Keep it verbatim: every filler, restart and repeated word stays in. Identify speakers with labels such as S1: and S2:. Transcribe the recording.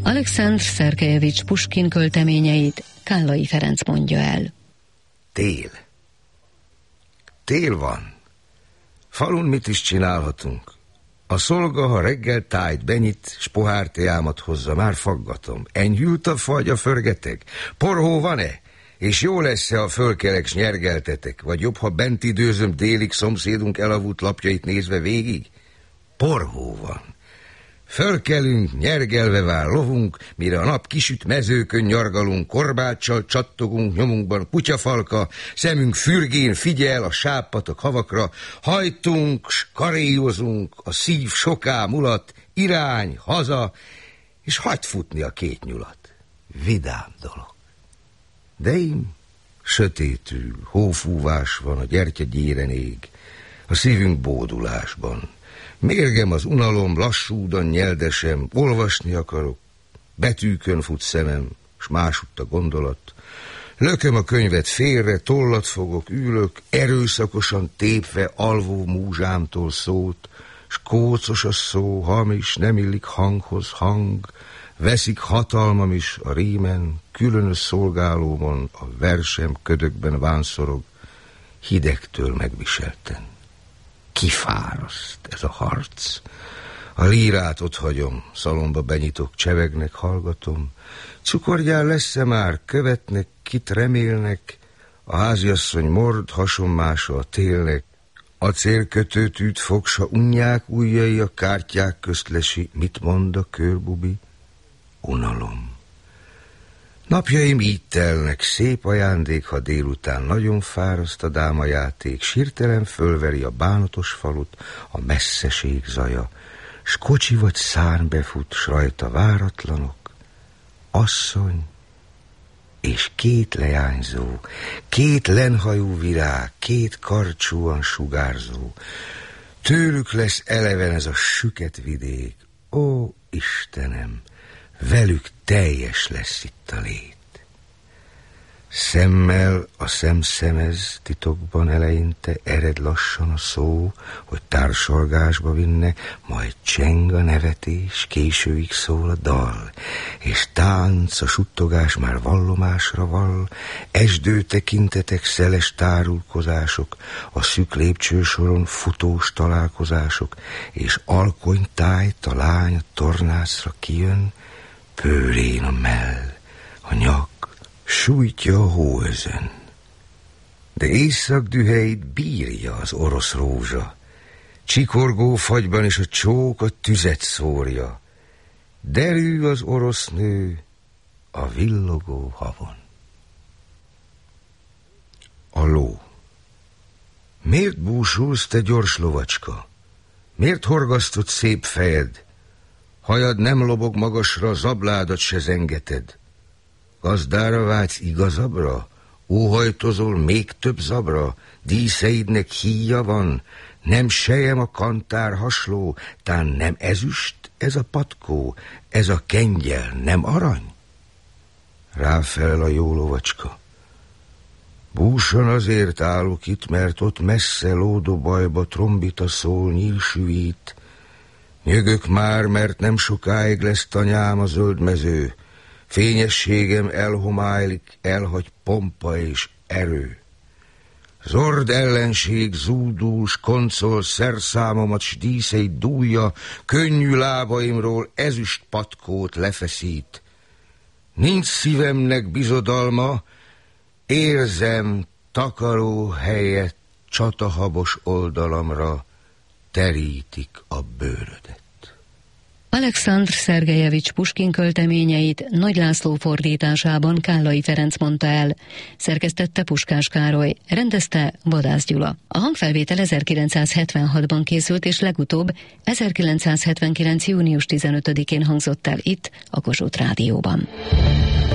S1: Alekszandr Szergejevics Puskin költeményeit Kállai Ferenc mondja el.
S2: Tél. Tél van. Falun mit is csinálhatunk? A szolga, ha reggel tájt benyit, s pohár teámat hozza, már faggatom. Enyhült a fagy, a förgeteg? Porhó van-e? És jó lesz-e, ha fölkelek, s nyergeltetek? Vagy jobb, ha bent időzöm délig, szomszédunk elavult lapjait nézve végig? Porhó van. Fölkelünk, nyergelve vár lovunk, mire a nap kisüt, mezőkön nyargalunk, korbáccsal csattogunk nyomunkban, kutyafalka, szemünk fürgén figyel a sápatok havakra, hajtunk, s karéjozunk, a szív soká mulat, irány, haza, és hagyd futni a két nyulat. Vidám dolog. De én sötétül, hófúvás van, a gyertya gyéren ég, a szívünk bódulásban. Mérgem az unalom, lassúdan nyeldesem, olvasni akarok, betűkön fut szemem, s másutt a gondolat. Lököm a könyvet félre, tollat fogok, ülök, erőszakosan tépve alvó múzsámtól szót, s kócos a szó, hamis, nem illik hanghoz hang, veszik hatalmam is a rímen, különös szolgálómon, a versem ködökben vánszorog, hidegtől megviselten. Kifáraszt ez a harc. A lírát otthagyom, szalomba benyitok, csevegnek, hallgatom. Cukorgyár lesz-e már, követnek, kit remélnek, a háziasszony mord, hasonmása a télnek, acélkötőtűt fogsa, unják ujjai, a kártyák közt lesi, mit mond a körbubi? Unalom. Napjaim így telnek, szép ajándék, ha délután nagyon fáraszt a dámajáték, s hirtelen fölveri a bánatos falut a messzeség zaja, s kocsi vagy szárny befut, s rajta váratlanok, asszony és két leányzó, két lenhajú virág, két karcsúan sugárzó. Tőlük lesz eleven ez a süket vidék, ó Istenem, velük teljes lesz itt a lét. Szemmel a szem szemez, titokban eleinte ered lassan a szó, hogy társalgásba vinne, majd cseng a nevetés, későig szól a dal, és tánc, a suttogás már vallomásra vall, esdő tekintetek, szeles tárulkozások, a szűk lépcsősoron futós találkozások, és alkonytájt a lány a tornászra kijön, pőrén a mell, a nyak, sújtja a hóözön. De éjszak düheit bírja az orosz rózsa, csikorgó fagyban is a csók a tüzet szórja. Derű az orosz nő a villogó havon. A ló. Miért búsulsz, te gyors lovacska? Miért horgasztott szép fejed? Hajad nem lobog magasra, zabládat se zengeted. Gazdára vágysz igazabbra? Óhajtozol még több zabra? Díszeidnek híja van? Nem sejem a kantár hasló? Tán nem ezüst ez a patkó? Ez a kengyel nem arany? Ráfelel a jó lovacska. Búsan azért állok itt, mert ott messze lódobajba trombita szól, nyílsüvít. Nyögök már, mert nem sokáig lesz tanyám a zöld mező. Fényességem elhomálylik, elhagy pompa és erő. Zord ellenség zúdul, s koncol szerszámomat, s díszeit dúlja, könnyű lábaimról ezüst patkót lefeszít. Nincs szívemnek bizodalma, érzem takaró helyet csatahabos oldalamra, terítik a bőrödet.
S1: Alekszandr Szergejevics Puskin költeményeit Nagy László fordításában Kállai Ferenc mondta el. Szerkesztette Puskás Károly, rendezte Vadász Gyula. A hangfelvétel ezerkilencszázhetvenhatban készült, és legutóbb ezerkilencszázhetvenkilenc június tizenötödikén hangzott el itt, a Kossuth Rádióban.